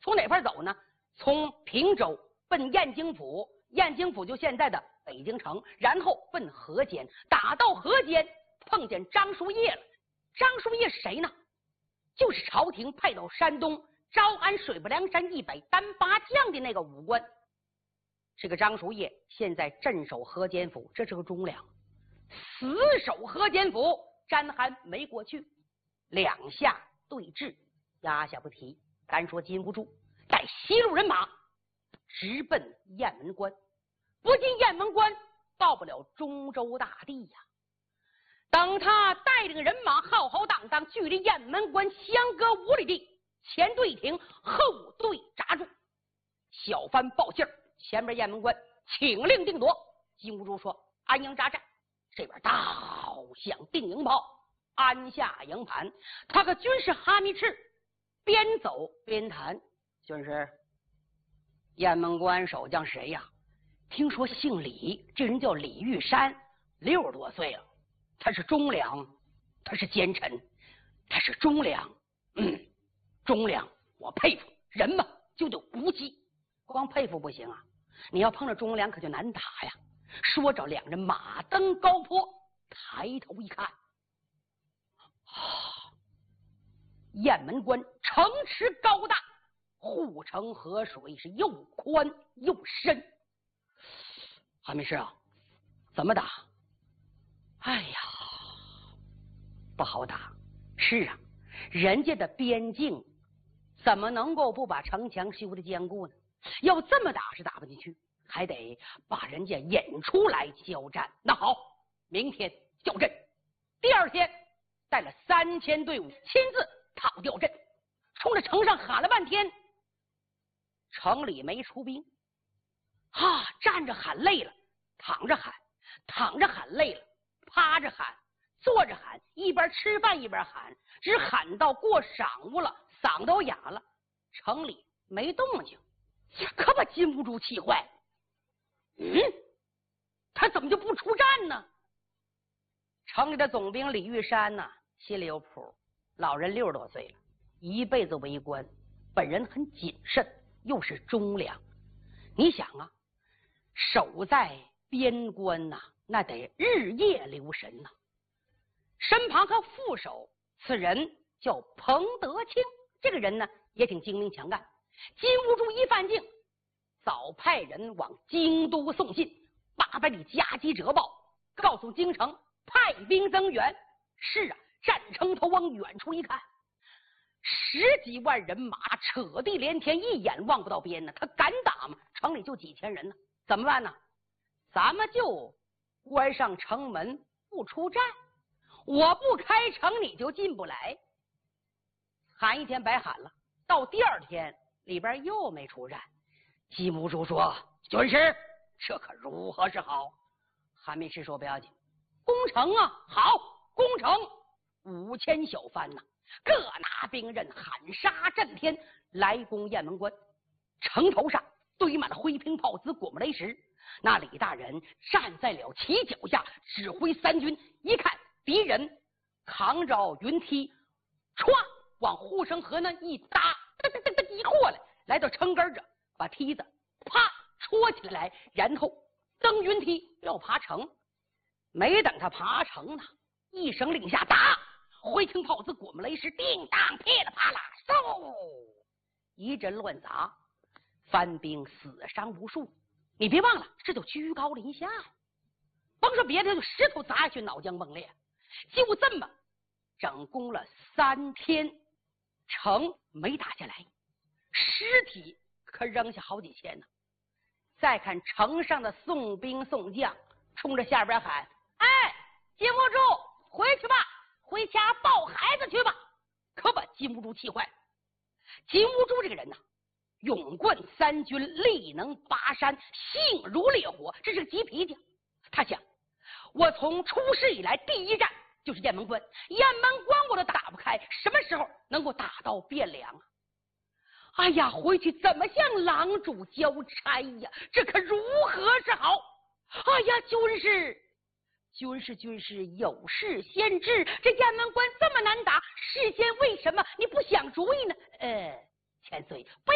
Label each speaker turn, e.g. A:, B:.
A: 从哪边走呢？从平州奔燕京府，燕京府就现在的北京城，然后奔河间，打到河间碰见张叔夜了。张叔夜是谁呢？就是朝廷派到山东招安水泊梁山以北单八将的那个武官。这个张叔夜现在镇守河间府，这是个忠良，死守河间府，詹韩没过去，两下对峙，压下不提。单说禁不住，带西路人马直奔雁门关，不进雁门关，到不了中州大地呀。等他带领人马浩浩荡荡，距离雁门关相隔5里地，前队停，后队扎住。小番报信儿，前面雁门关请令定夺。金兀术说：“安营扎寨。”这边倒响定营炮，安下营盘。他和军师哈密赤边走边谈：“军师，雁门关守将谁呀？听说姓李，这人叫李玉山，60多岁了。他是忠良，他是奸臣，他是忠良。忠良，我佩服。人嘛，就得无忌。光佩服不行啊，你要碰着忠良，可就难打呀。”说着，两人马登高坡，抬头一看，雁门关城池高大，护城河水是又宽又深。哈密师啊，怎么打？哎呀，不好打。是啊，人家的边境怎么能够不把城墙修得坚固呢？要这么打是打不进去，还得把人家引出来交战。那好，明天调阵。第二天带了3000队伍亲自讨调阵，冲着城上喊了半天，城里没出兵。站着喊累了，躺着喊，躺着喊累了，趴着喊，坐着喊，一边吃饭一边喊，只喊到过晌午了，嗓子都哑了，城里没动静，可把禁不住气坏。他怎么就不出战呢？城里的总兵李玉山呢，心里有谱。老人60多岁了，一辈子为官，本人很谨慎，又是忠良。你想啊，守在边关呐，那得日夜留神呐。身旁和副手，此人叫彭德清，这个人呢也挺精明强干。禁不住一犯境，早派人往京都送信，800里加急折报，告诉京城派兵增援。是啊，战城头往远处一看，10几万人马扯地连天，一眼望不到边呢。他敢打吗？城里就几千人呢，怎么办呢？咱们就关上城门不出战，我不开城你就进不来。喊一天白喊了，到第二天里边又没出战。金兀术说：“军师，这可如何是好？”韩密师说：“不要紧，攻城啊，好，攻城！5000小番呐，各拿兵刃，喊杀震天，来攻雁门关。城头上堆满了灰瓶炮子、滚木雷石。那李大人站在了旗脚下，指挥3军。一看敌人扛着云梯，歘往护城河那一搭，噔噔噔噔一过来，来到城根这，把梯子啪戳起来，然后登云梯要爬城。没等他爬城呢，一声令下，打！灰瓶炮子、滚木雷石，叮当噼里啪啦，嗖，一阵乱砸，番兵死伤无数。你别忘了，这就居高临下呀，甭说别的，就石头砸下去，脑浆崩裂。就这么整攻了3天，城没打下来，尸体可扔下好几千呢。再看城上的送兵送将，冲着下边喊：“哎，禁不住，回去吧，回家抱孩子去吧！”可把禁不住气坏了。禁不住这个人呐，勇冠3军，力能拔山，性如烈火，这是个急脾气。他想，我从出师以来第一战就是雁门关，雁门关我都打不开，什么时候能够打到汴梁啊？哎呀，回去怎么向郎主交差呀？这可如何是好？哎呀，军师有事先知，这雁门关这么难打，事先为什么你不想主意呢？千岁，不